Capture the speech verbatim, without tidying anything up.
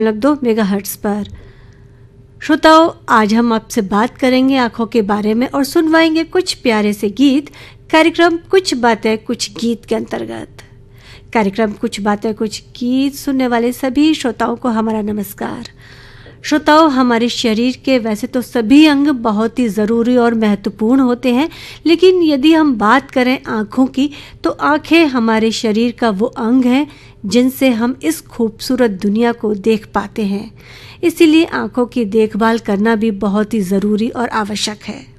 मतलब दो मेगाहर्ट्ज पर। श्रोताओं, आज हम आपसे बात करेंगे आंखों के बारे में और सुनवाएंगे कुछ प्यारे से गीत कार्यक्रम कुछ बातें कुछ गीत के अंतर्गत। कार्यक्रम कुछ बातें कुछ गीत सुनने वाले सभी श्रोताओं को हमारा नमस्कार। श्रोताओं, हमारे शरीर के वैसे तो सभी अंग बहुत ही ज़रूरी और महत्वपूर्ण होते हैं, लेकिन यदि हम बात करें आँखों की तो आँखें हमारे शरीर का वो अंग है जिनसे हम इस खूबसूरत दुनिया को देख पाते हैं। इसीलिए आँखों की देखभाल करना भी बहुत ही ज़रूरी और आवश्यक है।